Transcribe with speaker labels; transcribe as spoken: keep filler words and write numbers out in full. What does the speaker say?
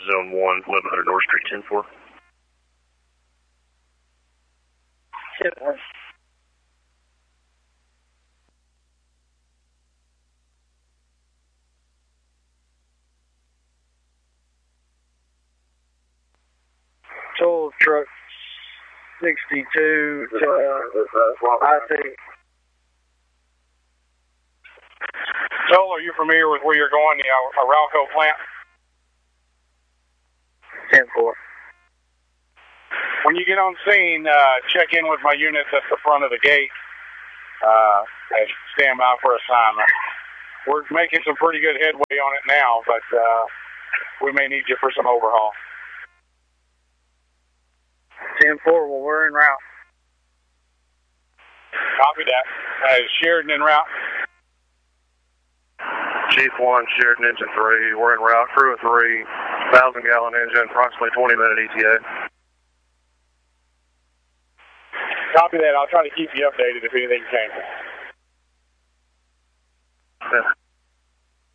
Speaker 1: Zone one, eleven hundred North Street, ten four.
Speaker 2: ten four. Toll truck sixty-two to uh, I C.
Speaker 3: Toll, are you familiar with where you're going, the uh, Arauco plant?
Speaker 2: ten four.
Speaker 3: When you get on scene, uh, check in with my units at the front of the gate uh, and stand by for assignment. We're making some pretty good headway on it now, but uh, we may need you for some overhaul.
Speaker 2: ten four, well, we're en route.
Speaker 3: Copy that. Uh, is Sheridan en route?
Speaker 1: Chief one, Sheridan engine three. We're en route. Crew of three, one thousand gallon engine, approximately twenty minute E T A.
Speaker 3: Copy that. I'll try to keep you updated if anything changes.